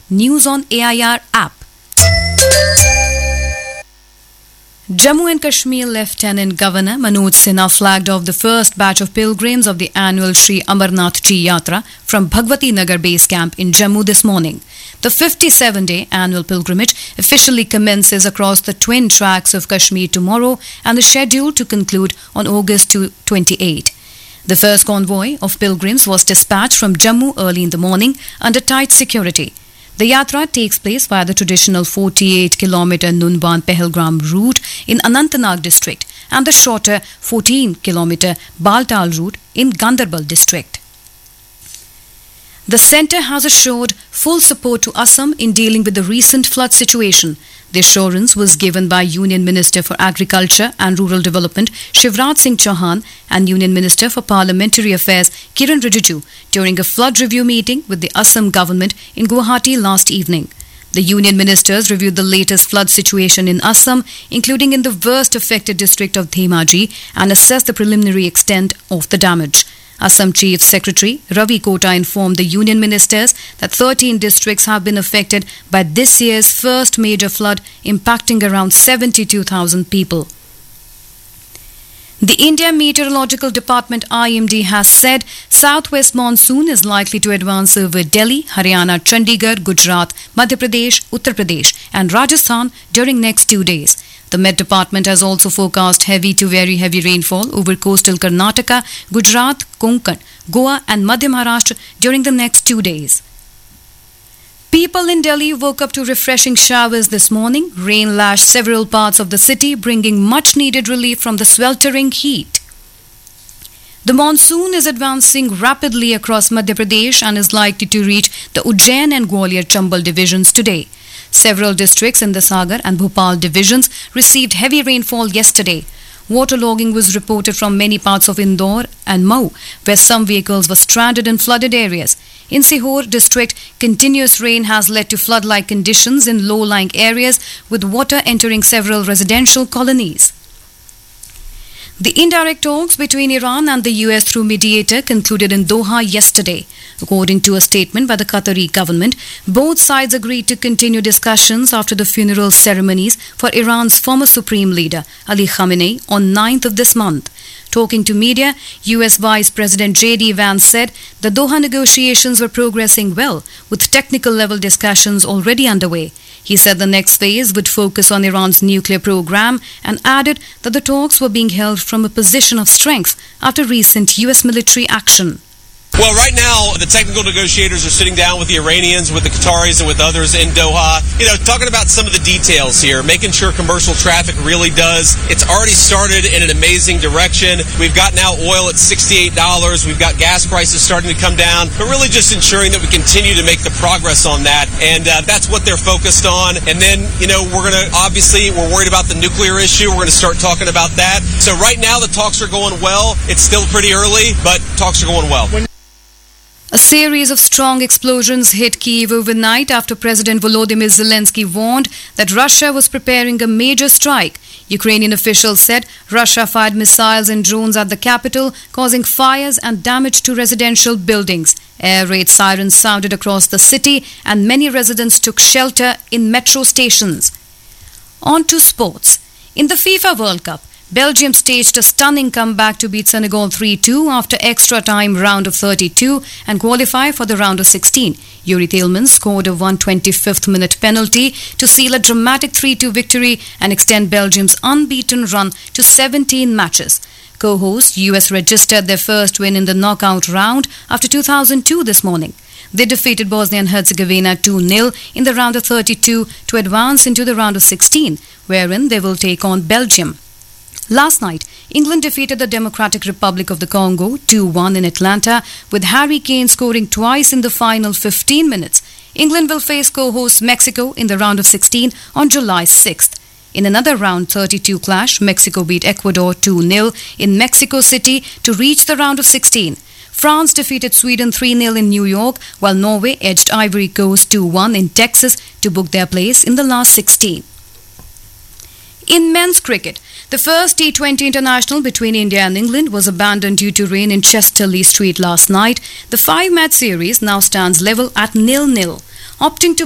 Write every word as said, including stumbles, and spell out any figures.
News on A I R app. Jammu and Kashmir Lieutenant Governor Manoj Sinha flagged off the first batch of pilgrims of the annual Sri Amarnath Ji Yatra from Bhagwati Nagar base camp in Jammu this morning. The fifty-seven day annual pilgrimage officially commences across the twin tracks of Kashmir tomorrow and is scheduled to conclude on August twenty-eighth. The first convoy of pilgrims was dispatched from Jammu early in the morning under tight security. The yatra takes place via the traditional forty-eight kilometer Nunban Pahalgam route in Anantnag district and the shorter fourteen kilometer Baltal route in Gandarbal district. The centre has assured full support to Assam in dealing with the recent flood situation. The assurance was given by Union Minister for Agriculture and Rural Development Shivraj Singh Chauhan and Union Minister for Parliamentary Affairs Kiran Rijiju during a flood review meeting with the Assam government in Guwahati last evening. The union ministers reviewed the latest flood situation in Assam, including in the worst affected district of Dhemaji, and assessed the preliminary extent of the damage. Assam Chief Secretary Ravi Kota informed the union ministers that thirteen districts have been affected by this year's first major flood, impacting around seventy-two thousand people. The India Meteorological Department I M D has said southwest monsoon is likely to advance over Delhi, Haryana, Chandigarh, Gujarat, Madhya Pradesh, Uttar Pradesh and Rajasthan during next two days. The Met Department has also forecast heavy to very heavy rainfall over coastal Karnataka, Gujarat, Konkan, Goa and Madhya Maharashtra during the next two days. People in Delhi woke up to refreshing showers this morning. Rain lashed several parts of the city, bringing much needed relief from the sweltering heat. The monsoon is advancing rapidly across Madhya Pradesh and is likely to reach the Ujjain and Gwalior Chambal divisions today. Several districts in the Sagar and Bhopal divisions received heavy rainfall yesterday. Waterlogging was reported from many parts of Indore and Mau, where some vehicles were stranded in flooded areas. In Sihor district, continuous rain has led to flood-like conditions in low-lying areas, with water entering several residential colonies. The indirect talks between Iran and the U S through mediator concluded in Doha yesterday. According to a statement by the Qatari government, both sides agreed to continue discussions after the funeral ceremonies for Iran's former supreme leader, Ali Khamenei, on ninth of this month. Talking to media, U S Vice President J D Vance said the Doha negotiations were progressing well, with technical level discussions already underway. He said the next phase would focus on Iran's nuclear program and added that the talks were being held from a position of strength after recent U S military action. Well, right now, the technical negotiators are sitting down with the Iranians, with the Qataris, and with others in Doha, you know, talking about some of the details here, making sure commercial traffic really does. It's already started in an amazing direction. We've got now oil at sixty-eight dollars. We've got gas prices starting to come down, but really just ensuring that we continue to make the progress on that. And uh, that's what they're focused on. And then, you know, we're going to, obviously, we're worried about the nuclear issue. We're going to start talking about that. So right now, the talks are going well. It's still pretty early, but talks are going well. A series of strong explosions hit Kyiv overnight after President Volodymyr Zelensky warned that Russia was preparing a major strike. Ukrainian officials said Russia fired missiles and drones at the capital, causing fires and damage to residential buildings. Air raid sirens sounded across the city and many residents took shelter in metro stations. On to sports. In the FIFA World Cup, Belgium staged a stunning comeback to beat Senegal three two after extra time round of thirty-two and qualify for the round of sixteen. Yuri Tillman scored a one hundred twenty-fifth minute penalty to seal a dramatic three two victory and extend Belgium's unbeaten run to seventeen matches. Co-host U S registered their first win in the knockout round after two thousand two this morning. They defeated Bosnia and Herzegovina two nil in the round of thirty-two to advance into the round of sixteen, wherein they will take on Belgium. Last night, England defeated the Democratic Republic of the Congo two one in Atlanta, with Harry Kane scoring twice in the final fifteen minutes. England will face co-host Mexico in the round of sixteen on July sixth. In another round thirty-two clash, Mexico beat Ecuador two nil in Mexico City to reach the round of sixteen. France defeated Sweden three nil in New York, while Norway edged Ivory Coast two one in Texas to book their place in the last sixteen. In men's cricket, the first T twenty international between India and England was abandoned due to rain in Chesterley Street last night. The five-match series now stands level at nil nil. Opting to